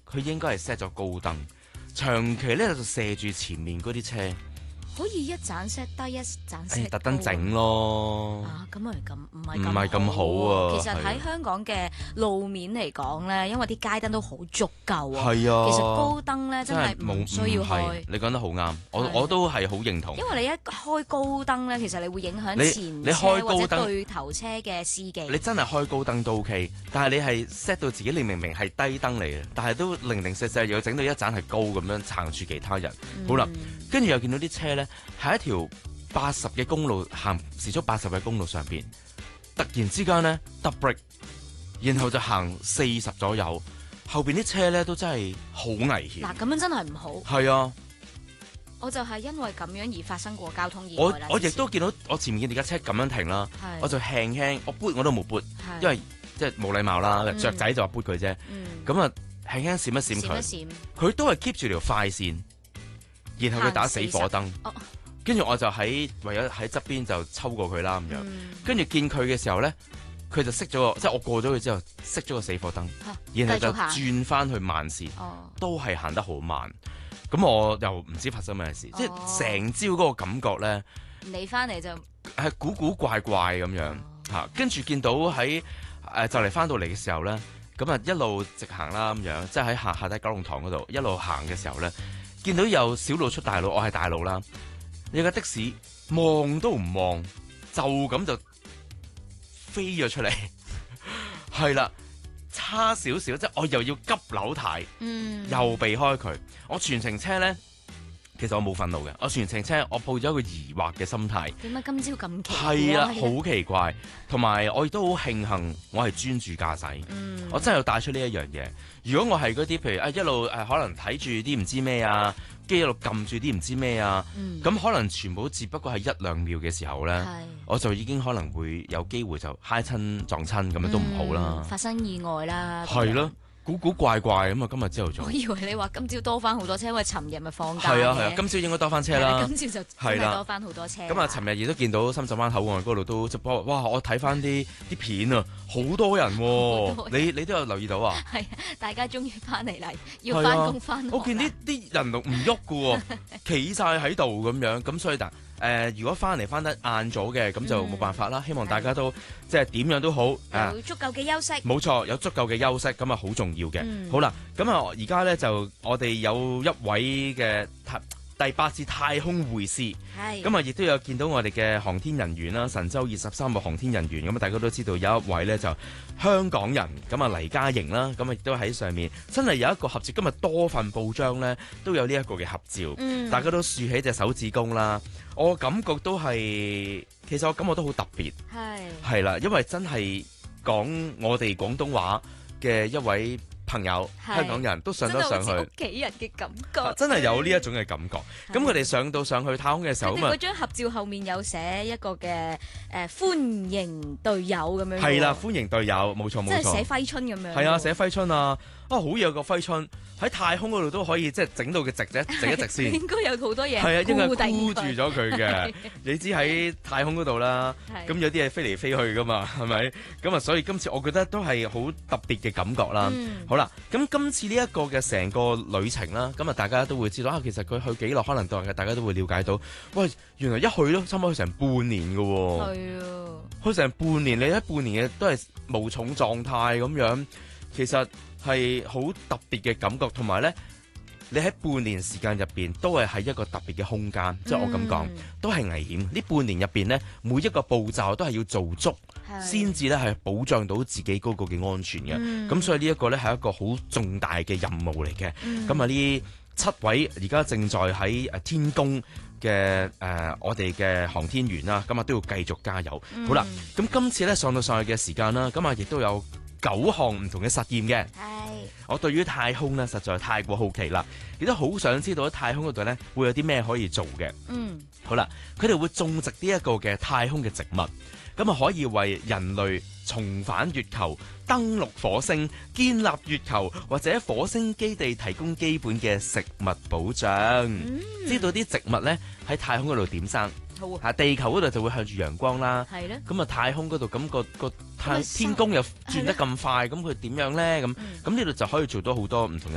佢應該係 set 咗高燈，長期咧就射住前面嗰啲車。 可以一盞 set 低，一盞 set 特登整咯。 啊，咁咪咁唔唔係咁好啊。 其實喺香港嘅路面嚟講咧，因為啲街燈都好足夠啊。 係啊。 其實高燈咧真係唔需要開。 你講得好啱，我都係好認同。 因為你一開高燈咧，其實你會影響前車或者對頭車嘅司機。 你真係開高燈都 OK， 但係你係 set 到自己，你明明係低燈嚟嘅，但係都零零舍舍又整到一盞係高咁樣撐住其他人。好啦，跟住又見到啲車咧。喺一條80嘅公路行時速80嘅公路上邊，突然之間咧得 break， 然後就行40左右，後邊啲車咧都真係好危險。 嗱，咁樣真係唔好。 係啊， 我就係因為咁樣而發生過交通意外啦。 我亦都見到我前面嘅架車咁樣停啦，我就輕輕我撥我都冇撥，因為即係冇禮貌啦，雀仔就話撥佢啫。咁啊輕輕閃一閃佢，佢都係 keep 住條快線，然後佢打死火燈。跟住我就唯有喺側邊就抽過佢啦咁樣，跟住見佢嘅時候咧，佢就熄咗個，即係我過咗佢之後熄咗個死火燈，然後就轉翻去慢線，都係行得好慢。咁我又唔知發生咩事，即係成朝嗰個感覺咧， 你翻嚟就係古古怪怪咁樣嚇。跟住見到喺就嚟翻到嚟嘅時候咧，咁啊一路直行啦咁樣，即係喺下低九龍塘嗰度一路行嘅時候咧，見到有小路出大路，我係大路啦。有架的士望都唔望，就咁就飛咗出嚟，係啦，差少少，即係我又要急扭軚，又避開佢。我全程車咧，其實我冇憤怒嘅，我全程車我抱咗一個疑惑嘅心態。 點解今朝咁奇怪？ 係啊，好奇怪。同埋我亦都好慶幸，我係專注駕駛，我真係要帶出呢一樣嘢。如果我係嗰啲譬如一路可能睇住啲唔知咩啊，跟住一路撳住啲唔知咩啊，咁可能全部只不過係1-2秒嘅時候咧，我就已經可能會有機會就揩親撞親咁樣都唔好啦， 發生意外啦。 係咯。古古怪怪咁啊！今日朝頭早， 我以為你話今朝多翻好多車，因為尋日咪放假嘅。 係啊，今朝應該多翻車啦。 今朝就真係多翻好多車。 咁啊，尋日亦都見到深圳灣口岸嗰度都直播，哇！我睇翻啲片啊，好多人喎。你都有留意到啊？係， 大家終於翻嚟啦，要翻工翻學。 我見啲人都唔喐嘅喎，企晒喺度咁樣，咁所以如果翻嚟翻得晏咗嘅，咁就冇辦法啦。希望大家都即係點樣都好， 有足夠嘅休息。冇錯，有足夠嘅休息，咁啊好重要嘅。好啦，咁啊而家咧就我哋有一位嘅第8次太空會師，咁啊亦都有見到我哋嘅航天人員啦，神舟23號航天人員，咁啊大家都知道有一位咧就香港人，咁啊黎嘉瑩啦，咁啊亦都喺上面，真係有一個合照。今日多份報章咧都有呢一個嘅合照，大家都豎起隻手指公啦。我感覺都係，其實我感覺都好特別，係啦，因為真係講我哋廣東話嘅一位朋友，香港人都上得上去， 屋企人嘅感覺， 真係有呢一種嘅感覺。咁佢哋上去太空嘅時候， 佢哋嗰張合照後面有寫一個嘅歡迎隊友咁樣。 係啦，歡迎隊友，冇錯冇錯， 即係寫揮春咁樣。 係啊，寫揮春啊，好有個揮春喺太空嗰度都可以即係整到佢直一直先。應該有好多嘢， 係啊，應該箍住咗佢嘅。你知喺太空嗰度啦，咁有啲嘢飛嚟飛去噶嘛，係咪？咁啊，所以今次我覺得都係好特別嘅感覺啦。好啦，咁今次呢一個嘅成個旅程啦，咁啊大家都會知道啊，其實佢去幾耐，可能大家都會了解到，喂，原來一去都差唔多去成半年㗎喎。係啊，去成半年，你喺半年嘅都係無重狀態咁樣，其實係好特別嘅感覺，同埋咧，你喺半年時間入邊都係喺一個特別嘅空間，即係我咁講，都係危險。呢半年入邊咧，每一個步驟都係要做足，先至咧係保障到自己嗰個嘅安全嘅。咁所以呢一個咧係一個好重大嘅任務嚟嘅。咁啊呢7位而家正在喺天宮嘅我哋嘅航天員啦，咁啊都要繼續加油。好啦，咁今次咧上到上去嘅時間啦，咁啊亦都有9項唔同嘅實驗嘅。我對於太空咧實在太過好奇啦，亦都好想知道喺太空嗰度咧會有啲咩可以做嘅。好啦，佢哋會種植呢一個嘅太空嘅植物，咁啊可以為人類重返月球、登陸火星、建立月球或者火星基地提供基本嘅食物保障。知道啲植物咧喺太空嗰度點生？地球嗰度就會向住陽光啦。係咧。咁啊，太空嗰度咁個天宮又轉得咁快，咁佢點樣咧？咁呢度就可以做到好多唔同嘅